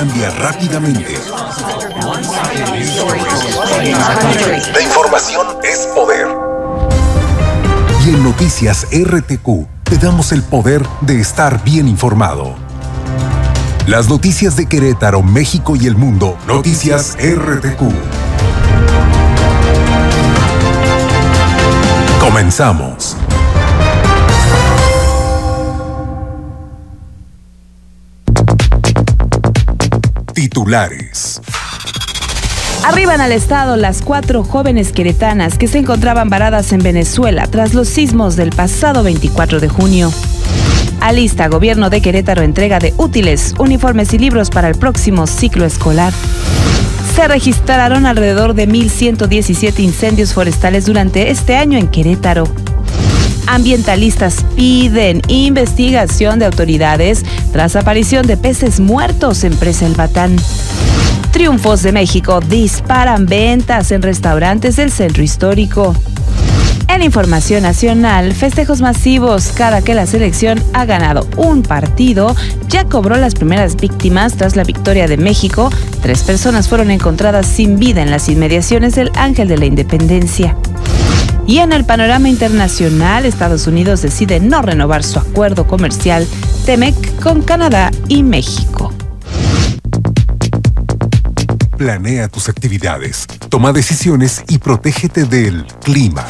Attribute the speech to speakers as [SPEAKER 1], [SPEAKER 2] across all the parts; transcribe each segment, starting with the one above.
[SPEAKER 1] cambia rápidamente. La información es poder. Y en Noticias RTQ te damos el poder de estar bien informado. Las noticias de Querétaro, México y el mundo. Noticias RTQ. Comenzamos. Titulares.
[SPEAKER 2] Arriban al estado las 4 jóvenes queretanas que se encontraban varadas en Venezuela tras los sismos del pasado 24 de junio. Alista Gobierno de Querétaro entrega de útiles, uniformes y libros para el próximo ciclo escolar. Se registraron alrededor de 1,117 incendios forestales durante este año en Querétaro. Ambientalistas piden investigación de autoridades tras aparición de peces muertos en Presa El Batán. Triunfos de México disparan ventas en restaurantes del centro histórico. En información nacional, festejos masivos cada que la selección ha ganado un partido. Ya cobró las primeras víctimas tras la victoria de México. 3 personas fueron encontradas sin vida en las inmediaciones del Ángel de la Independencia. Y en el panorama internacional, Estados Unidos decide no renovar su acuerdo comercial TEMEC con Canadá y México.
[SPEAKER 1] Planea tus actividades, toma decisiones y protégete del clima.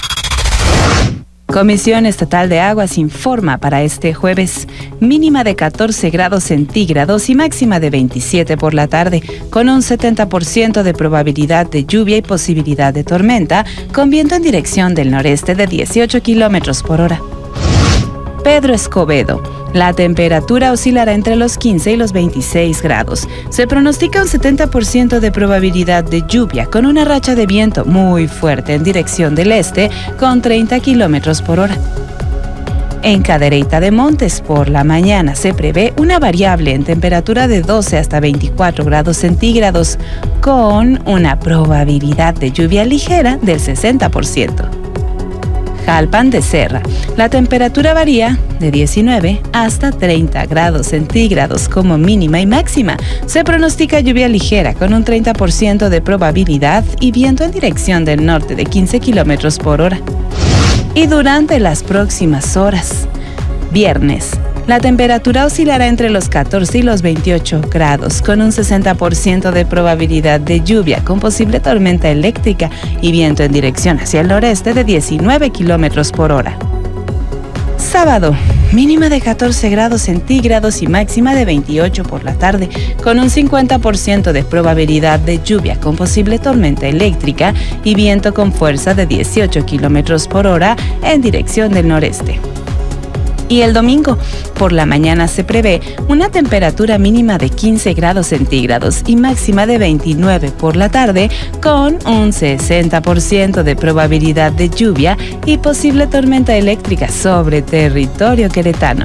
[SPEAKER 2] Comisión Estatal de Aguas informa para este jueves, mínima de 14 grados centígrados y máxima de 27 por la tarde, con un 70% de probabilidad de lluvia y posibilidad de tormenta, con viento en dirección del noreste de 18 kilómetros por hora. Pedro Escobedo. La temperatura oscilará entre los 15 y los 26 grados. Se pronostica un 70% de probabilidad de lluvia con una racha de viento muy fuerte en dirección del este con 30 kilómetros por hora. En Cadereyta de Montes, por la mañana se prevé una variable en temperatura de 12 hasta 24 grados centígrados con una probabilidad de lluvia ligera del 60%. Jalpan de Serra. La temperatura varía de 19 hasta 30 grados centígrados como mínima y máxima. Se pronostica lluvia ligera con un 30% de probabilidad y viento en dirección del norte de 15 kilómetros por hora. Y durante las próximas horas, viernes, la temperatura oscilará entre los 14 y los 28 grados, con un 60% de probabilidad de lluvia, con posible tormenta eléctrica y viento en dirección hacia el noreste de 19 kilómetros por hora. Sábado, mínima de 14 grados centígrados y máxima de 28 por la tarde, con un 50% de probabilidad de lluvia, con posible tormenta eléctrica y viento con fuerza de 18 kilómetros por hora en dirección del noreste. Y el domingo, por la mañana se prevé una temperatura mínima de 15 grados centígrados y máxima de 29 por la tarde, con un 60% de probabilidad de lluvia y posible tormenta eléctrica sobre territorio queretano.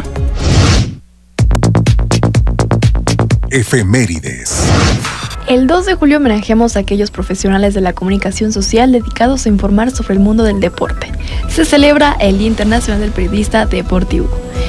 [SPEAKER 1] Efemérides.
[SPEAKER 3] El 2 de julio homenajeamos a aquellos profesionales de la comunicación social dedicados a informar sobre el mundo del deporte. Se celebra el Día Internacional del Periodista Deportivo.